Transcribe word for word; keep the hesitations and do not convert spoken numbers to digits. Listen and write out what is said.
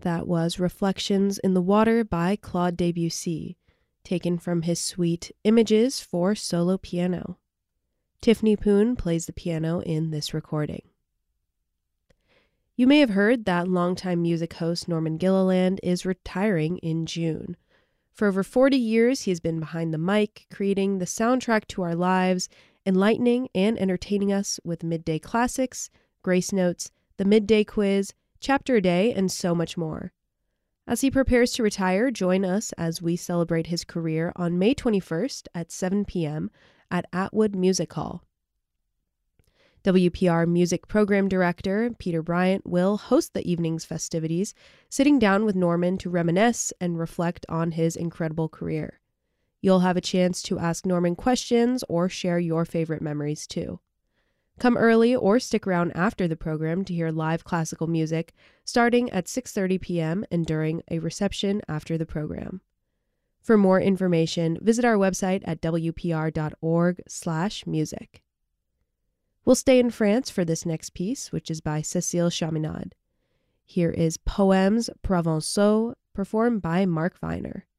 That was Reflections in the Water by Claude Debussy, taken from his suite Images for Solo Piano. Tiffany Poon plays the piano in this recording. You may have heard that longtime music host Norman Gilliland is retiring in June. For over forty years, he has been behind the mic, creating the soundtrack to our lives, enlightening and entertaining us with midday classics, grace notes, the midday quiz, chapter a day, and so much more. As he prepares to retire, join us as we celebrate his career on May twenty-first at seven p.m. at Atwood Music Hall. W P R Music Program Director Peter Bryant will host the evening's festivities, sitting down with Norman to reminisce and reflect on his incredible career. You'll have a chance to ask Norman questions or share your favorite memories too. Come early or stick around after the program to hear live classical music starting at six thirty p.m. and during a reception after the program. For more information, visit our website at w p r dot org slash music. We'll stay in France for this next piece, which is by Cécile Chaminade. Here is Poèmes Provençaux, performed by Mark Viner.